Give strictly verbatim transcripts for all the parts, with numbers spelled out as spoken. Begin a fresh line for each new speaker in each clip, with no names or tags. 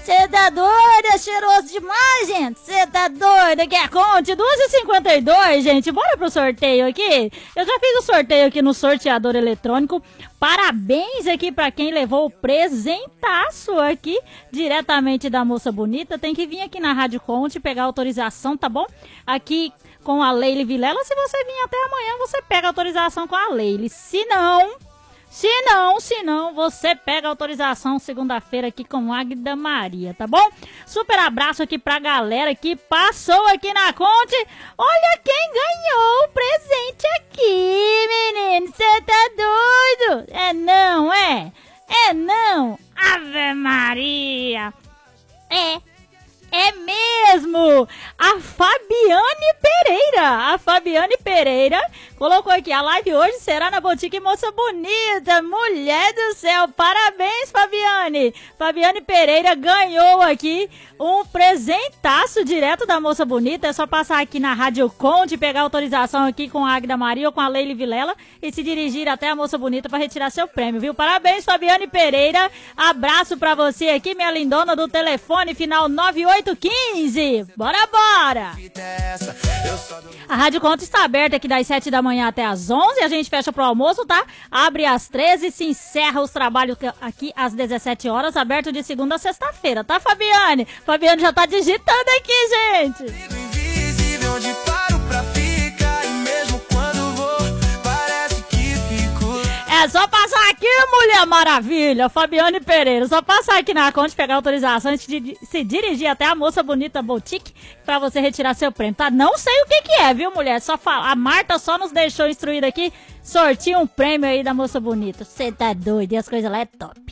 Você tá doido? É cheiroso demais, gente. Você tá doido? Quer conte? duas e cinquenta e dois, gente. Bora pro sorteio aqui. Eu já fiz o sorteio aqui no sorteador eletrônico. Parabéns aqui pra quem levou o presentaço aqui diretamente da Moça Bonita. Tem que vir aqui na Rádio Conte pegar autorização, tá bom? Aqui com a Leile Vilela. Se você vir até amanhã, você pega autorização com a Leile. Se não... Se não, se não, você pega a autorização segunda-feira aqui com Águida Maria, tá bom? Super abraço aqui pra galera que passou aqui na Conte. Olha quem ganhou o presente aqui, menino. Você tá doido? É não, é? É não? Ave Maria. É. É mesmo! A Fabiane Pereira! A Fabiane Pereira colocou aqui, a live hoje será na Boutique Moça Bonita. Mulher do céu! Parabéns, Fabiane! Fabiane Pereira ganhou aqui um presentaço direto da Moça Bonita. É só passar aqui na Rádio Conte, pegar autorização aqui com a Águida Maria ou com a Leile Vilela e se dirigir até a Moça Bonita para retirar seu prêmio, viu? Parabéns, Fabiane Pereira! Abraço pra você aqui, minha lindona do telefone final nove oito quinze. Bora, bora! A Rádio Conta está aberta aqui das sete da manhã até as onze. A gente fecha pro almoço, tá? Abre às treze, se encerra os trabalhos aqui às dezessete horas, aberto de segunda a sexta-feira, tá, Fabiane? Fabiane já tá digitando aqui, gente. Invisível onde paro pra ficar, e mesmo quando vou, parece que fico. É só passar aqui, Mulher Maravilha, Fabiane Pereira. Só passar aqui na conta, pegar autorização e se dirigir até a Moça Bonita Boutique pra você retirar seu prêmio, tá? Não sei o que que é, viu, mulher? Só fala. A Marta só nos deixou instruída aqui, sortir um prêmio aí da Moça Bonita. Você tá doido, e as coisas lá é top.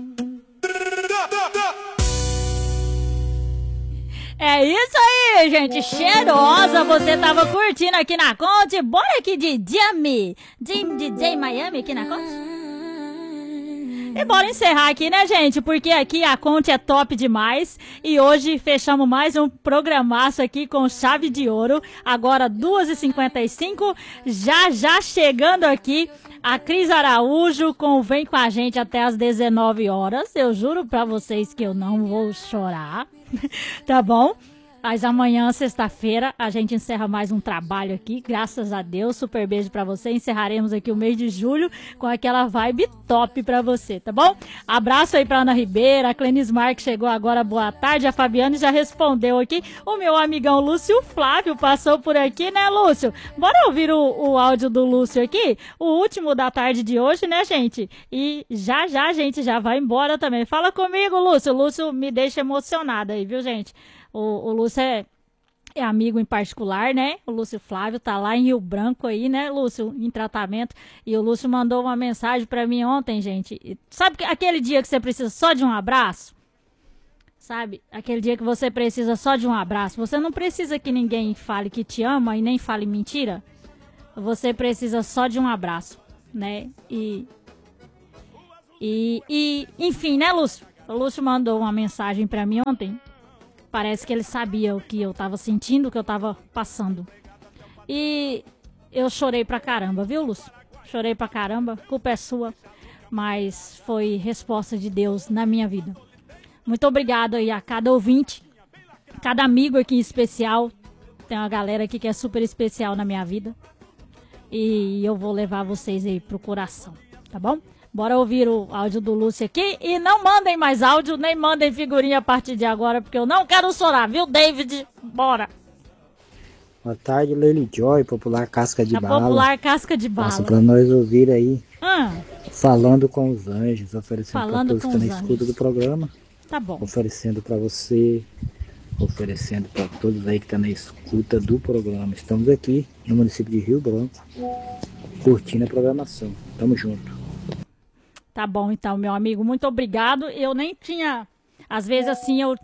É isso aí, gente, cheirosa, você tava curtindo aqui na Conte, bora aqui de Jamie, Jim D J Miami aqui na Conte. E bora encerrar aqui, né, gente, porque aqui a Conte é top demais e hoje fechamos mais um programaço aqui com chave de ouro, agora duas e cinquenta e cinco, já já chegando aqui a Cris Araújo com Vem Com a Gente até as dezenove horas, eu juro pra vocês que eu não vou chorar. Tá bom? Mas amanhã, sexta-feira, a gente encerra mais um trabalho aqui, graças a Deus. Super beijo pra você. Encerraremos aqui o mês de julho com aquela vibe top pra você, tá bom? Abraço aí pra Ana Ribeira, a Clenis Mar, que chegou agora, boa tarde. A Fabiane já respondeu aqui. O meu amigão Lúcio Flávio passou por aqui, né, Lúcio? Bora ouvir o, o áudio do Lúcio aqui? O último da tarde de hoje, né, gente? E já, já, a gente já vai embora também. Fala comigo, Lúcio. O Lúcio me deixa emocionada aí, viu, gente? O, o Lúcio é, é amigo em particular, né? O Lúcio Flávio tá lá em Rio Branco aí, né, Lúcio, em tratamento. E o Lúcio mandou uma mensagem pra mim ontem, gente. E sabe que aquele dia que você precisa só de um abraço? Sabe? Aquele dia que você precisa só de um abraço. Você não precisa que ninguém fale que te ama e nem fale mentira. Você precisa só de um abraço, né? E... E... e enfim, né, Lúcio? O Lúcio mandou uma mensagem pra mim ontem. Parece que ele sabia o que eu tava sentindo, o que eu tava passando. E eu chorei pra caramba, viu, Lúcio? Chorei pra caramba, culpa é sua, mas foi resposta de Deus na minha vida. Muito obrigado aí a cada ouvinte, cada amigo aqui especial. Tem uma galera aqui que é super especial na minha vida. E eu vou levar vocês aí pro coração, tá bom? Bora ouvir o áudio do Lúcio aqui. E não mandem mais áudio, nem mandem figurinha a partir de agora, porque eu não quero chorar, viu, David? Bora!
Boa tarde, Leile Joy, popular Casca de
A
Bala.
popular Casca de Bala.
Passa pra nós ouvir aí,
hum.
Falando com os Anjos, oferecendo
Falando
pra todos que estão na escuta do programa.
Tá bom.
Oferecendo pra você, oferecendo pra todos aí que estão na escuta do programa. Estamos aqui no município de Rio Branco, curtindo a programação. Tamo junto.
Tá bom, então, meu amigo, muito obrigado. Eu nem tinha... Às vezes, assim, eu,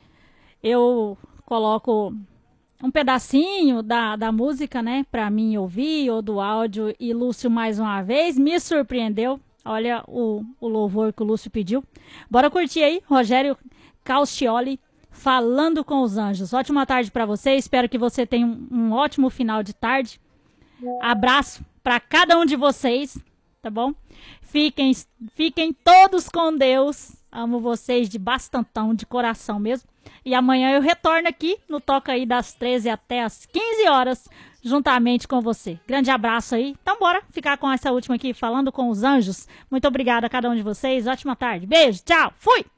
eu coloco um pedacinho da, da música, né, pra mim ouvir, ou do áudio, e Lúcio, mais uma vez, me surpreendeu. Olha o, o louvor que o Lúcio pediu. Bora curtir aí, Rogério Calcioli, Falando com os Anjos. Ótima tarde pra você, espero que você tenha um, um ótimo final de tarde. Abraço pra cada um de vocês, tá bom? Fiquem, fiquem todos com Deus Amo vocês de bastantão, de coração mesmo. E amanhã eu retorno aqui no Toca Aí das treze até as quinze horas, juntamente com você. Grande abraço aí. Então bora ficar com essa última aqui, falando com os anjos. Muito obrigada a cada um de vocês. Ótima tarde. Beijo, tchau, fui!